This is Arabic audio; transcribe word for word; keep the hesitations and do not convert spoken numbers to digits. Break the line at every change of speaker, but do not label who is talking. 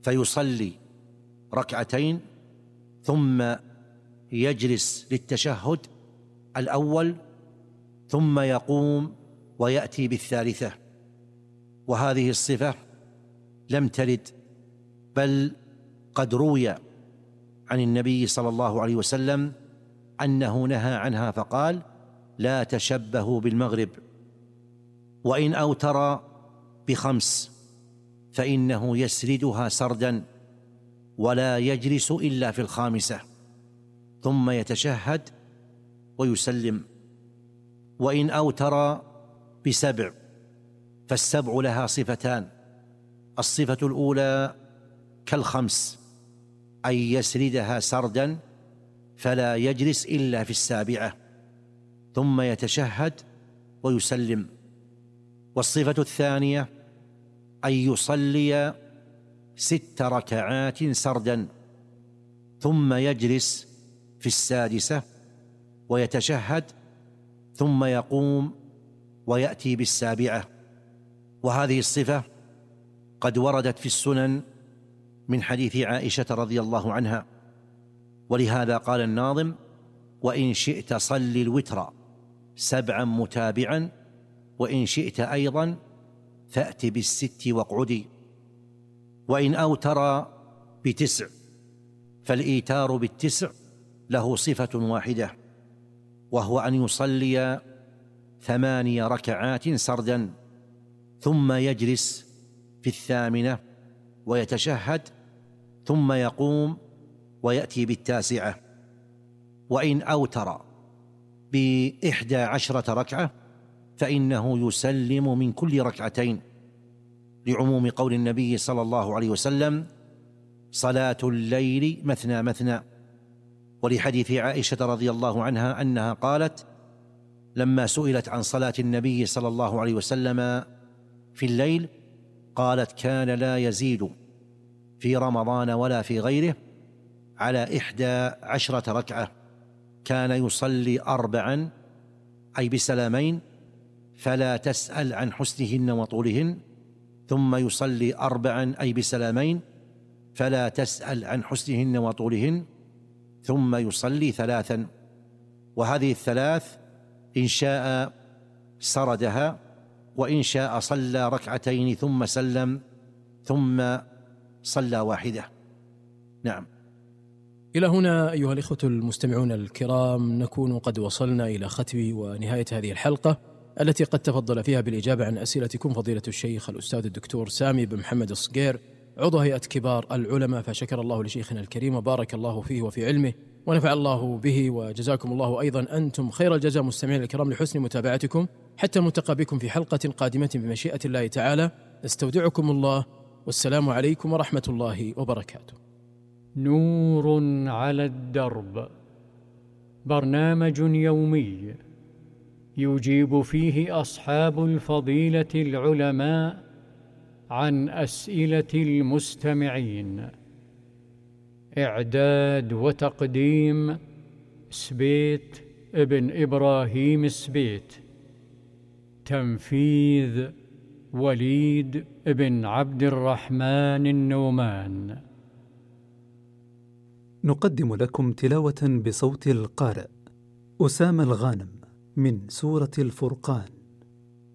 فيصلي ركعتين ثم يجلس للتشهد الأول ثم يقوم ويأتي بالثالثة. وهذه الصفة لم ترد، بل قد روي عن النبي صلى الله عليه وسلم أنه نهى عنها فقال: لا تشبهوا بالمغرب. وإن أوتر بخمس فإنه يسردها سردا ولا يجلس إلا في الخامسة ثم يتشهد ويسلم. وإن أوتر بسبع فالسبع لها صفتان: الصفة الأولى كالخمس، أي يسردها سردا فلا يجلس إلا في السابعة ثم يتشهد ويسلم. والصفة الثانية أن يصلي ست ركعات سردا ثم يجلس في السادسة ويتشهد ثم يقوم ويأتي بالسابعة. وهذه الصفة قد وردت في السنن من حديث عائشة رضي الله عنها، ولهذا قال الناظم: وإن شئت صل الوتر سبعا متابعا وإن شئت أيضا فأت بالست واقعدي. وإن أوتر بتسع فالإيتار بالتسع له صفة واحدة، وهو أن يصلي ثماني ركعات سردا ثم يجلس في الثامنة ويتشهد ثم يقوم ويأتي بالتاسعة. وإن أوتر بإحدى عشرة ركعة فإنه يسلم من كل ركعتين، لعموم قول النبي صلى الله عليه وسلم: صلاة الليل مثنى مثنى. ولحديث عائشة رضي الله عنها أنها قالت لما سئلت عن صلاة النبي صلى الله عليه وسلم في الليل قالت: كان لا يزيد في رمضان ولا في غيره على إحدى عشرة ركعة، كان يصلي أربعا أي بسلامين فلا تسأل عن حسنهن وطولهن، ثم يصلي أربعا أي بسلامين فلا تسأل عن حسنهن وطولهن، ثم يصلي ثلاثا. وهذه الثلاث إن شاء سردها وإن شاء صلى ركعتين ثم سلم ثم صلى واحدة. نعم.
إلى هنا أيها الإخوة المستمعون الكرام نكون قد وصلنا إلى ختم ونهاية هذه الحلقة التي قد تفضل فيها بالإجابة عن أسئلتكم فضيلة الشيخ الأستاذ الدكتور سامي بن محمد الصقير عضو هيئة كبار العلماء، فشكر الله لشيخنا الكريم وبارك الله فيه وفي علمه ونفع الله به، وجزاكم الله أيضا أنتم خير الجزاء مستمعين الكرام لحسن متابعتكم. حتى نلتقي بكم في حلقة قادمة بمشيئة الله تعالى، نستودعكم الله والسلام عليكم ورحمة الله وبركاته.
نور على الدرب، برنامج يومي يجيب فيه أصحاب الفضيلة العلماء عن أسئلة المستمعين. إعداد وتقديم سبيت ابن إبراهيم السبيت. تنفيذ وليد ابن عبد الرحمن النومان.
نقدم لكم تلاوة بصوت القارئ أسامة الغانم من سورة الفرقان.